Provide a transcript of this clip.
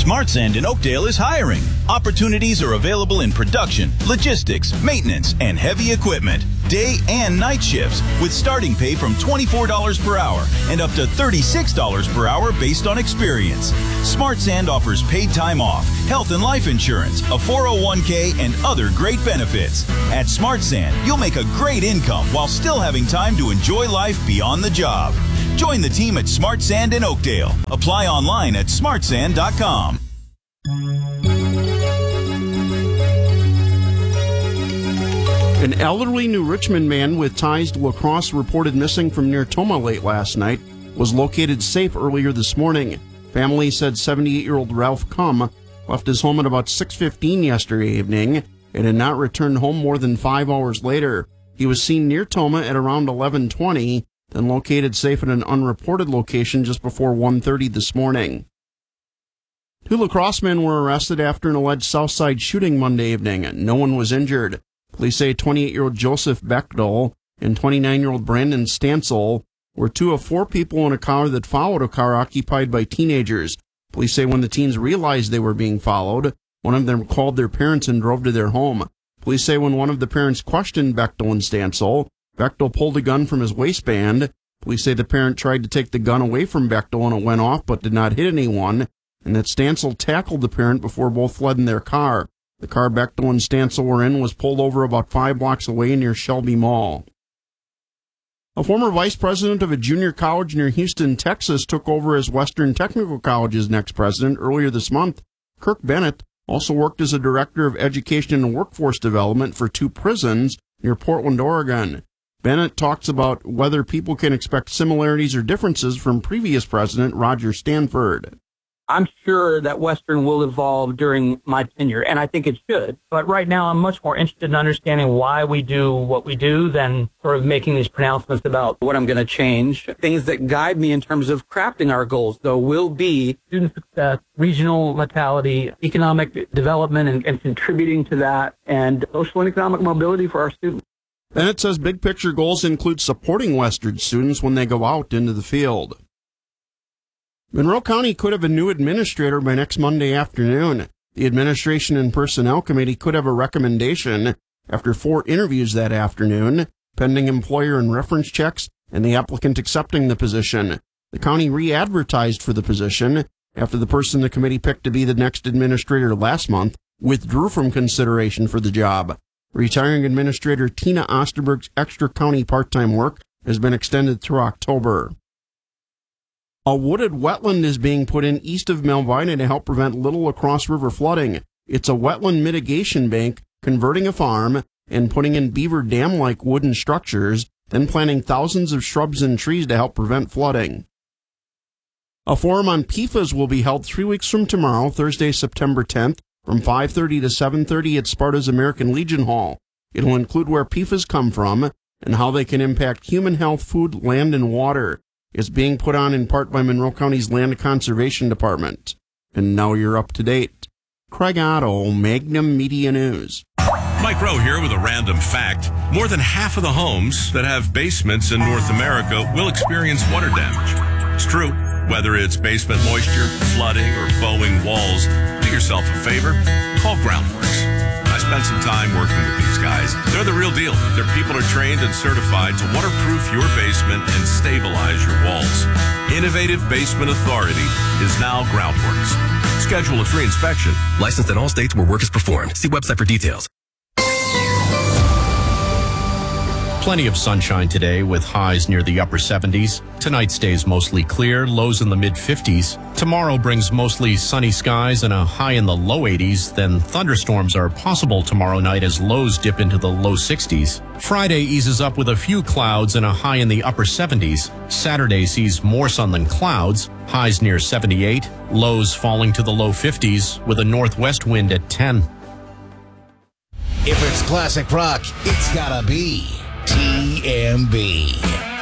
Smart Sand in Oakdale is hiring. Opportunities are available in production, logistics, maintenance, and heavy equipment. Day and night shifts with starting pay from $24 per hour and up to $36 per hour based on experience. Smart Sand offers paid time off, health and life insurance, a 401k, and other great benefits. At Smart Sand, you'll make a great income while still having time to enjoy life beyond the job. Join the team at Smart Sand in Oakdale. Apply online at smartsand.com. An elderly New Richmond man with ties to La Crosse reported missing from near Tomah late last night was located safe earlier this morning. Family said 78-year-old Ralph Cum left his home at about 6:15 yesterday evening and had not returned home more than 5 hours later. He was seen near Tomah at around 11:20, then located safe at an unreported location just before 1:30 this morning. 2 La Crosse men were arrested after an alleged Southside shooting Monday evening. No one was injured. Police say 28-year-old Joseph Bechtel and 29-year-old Brandon Stansel were 2 of 4 people in a car that followed a car occupied by teenagers. Police say when the teens realized they were being followed, one of them called their parents and drove to their home. Police say when one of the parents questioned Bechtel and Stansel, Bechtel pulled a gun from his waistband. Police say the parent tried to take the gun away from Bechtel and it went off but did not hit anyone, and that Stansel tackled the parent before both fled in their car. The car Bechtel and Stansel were in was pulled over about 5 blocks away near Shelby Mall. A former vice president of a junior college near Houston, Texas, took over as Western Technical College's next president earlier this month. Kirk Bennett also worked as a director of education and workforce development for 2 prisons near Portland, Oregon. Bennett talks about whether people can expect similarities or differences from previous president Roger Stanford. I'm sure that Western will evolve during my tenure, and I think it should. But right now, I'm much more interested in understanding why we do what we do than sort of making these pronouncements about what I'm going to change. Things that guide me in terms of crafting our goals, though, will be student success, regional vitality, economic development, and contributing to that, and social and economic mobility for our students. Bennett says big picture goals include supporting Western students when they go out into the field. Monroe County could have a new administrator by next Monday afternoon. The Administration and Personnel Committee could have a recommendation after 4 interviews that afternoon, pending employer and reference checks and the applicant accepting the position. The county re-advertised for the position after the person the committee picked to be the next administrator last month withdrew from consideration for the job. Retiring Administrator Tina Osterberg's extra county part-time work has been extended through October. A wooded wetland is being put in east of Malvina to help prevent Little La Crosse River flooding. It's a wetland mitigation bank, converting a farm and putting in beaver dam-like wooden structures, then planting thousands of shrubs and trees to help prevent flooding. A forum on PFAS will be held 3 weeks from tomorrow, Thursday, September 10th, from 5:30 to 7:30 at Sparta's American Legion Hall. It'll include where PFAS come from and how they can impact human health, food, land, and water. It's being put on in part by Monroe County's Land Conservation Department. And now you're up to date. Craig Otto, Magnum Media News. Mike Rowe here with a random fact. More than half of the homes that have basements in North America will experience water damage. It's true. Whether it's basement moisture, flooding, or bowing walls, do yourself a favor. Call Groundworks. I spent some time working with these guys. They're the real deal. Their people are trained and certified to waterproof your basement and stabilize your walls. Innovative Basement Authority is now Groundworks. Schedule a free inspection. Licensed in all states where work is performed. See website for details. Plenty of sunshine today with highs near the upper 70s. Tonight stays mostly clear, lows in the mid-50s. Tomorrow brings mostly sunny skies and a high in the low 80s. Then thunderstorms are possible tomorrow night as lows dip into the low 60s. Friday eases up with a few clouds and a high in the upper 70s. Saturday sees more sun than clouds, highs near 78, lows falling to the low 50s with a northwest wind at 10. If it's classic rock, it's gotta be TMB.